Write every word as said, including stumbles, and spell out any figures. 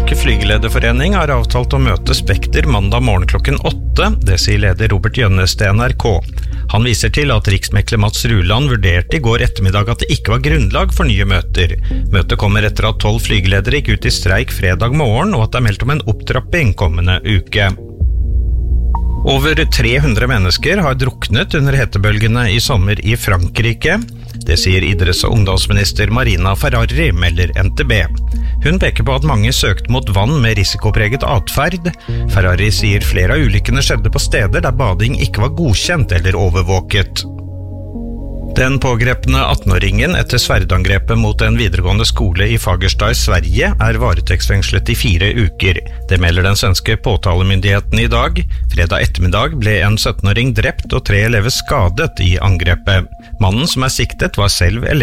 Norsk Flygelederforening har avtalt å møte Spekter mandag morgen klokken åtte, det sier leder Robert Gjønnes til N R K. Han viser til at riksmekler Mats Ruland vurderte i går ettermiddag at det ikke var grunnlag for nye møter. Møtet kommer etter at tolv flygeledere gikk ut i streik fredag morgen, og at det er meldt om en opptrapping kommende uke. Over tre hundre mennesker har druknet under hetebølgene i sommer i Frankrike. Det sier idretts- og ungdomsminister Marina Ferrari, melder N T B. Hun peker på at mange søkte mot vann med risikopreget atferd. Ferrari sier flere av ulykkene skjedde på steder der bading ikke var godkjent eller overvåket. Den pågrepne atten-åringen etter sverdangrepet mot en videregående skole i Fagerstad i Sverige er varetektsfengslet i fire uker. Det melder den svenske påtalemyndigheten i dag. Fredag ettermiddag ble en sytten-åring drept og tre elever skadet i angrepet. Mannen som er siktet var selv elev.